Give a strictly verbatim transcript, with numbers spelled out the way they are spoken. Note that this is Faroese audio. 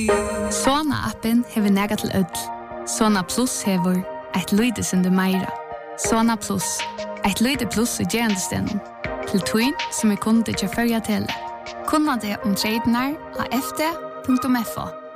Sona-appen hever nega til ødel. Sona Plus hever et lydesende meira. Sona Plus, et lyde plus i gerandestenen. Til twin som er kunde til førja til. Kunna det om tradenar av f d punktum f o.